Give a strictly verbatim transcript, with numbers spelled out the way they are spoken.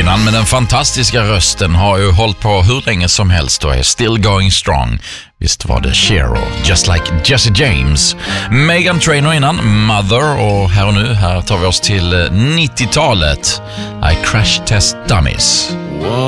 innan, men den fantastiska rösten har ju hållit på hur länge som helst och är still going strong. Visst var det Cher och Just Like Jesse James. Meghan Trainor innan, Mother, och här och nu, här tar vi oss till nittiotalet. I Crash Test Dummies.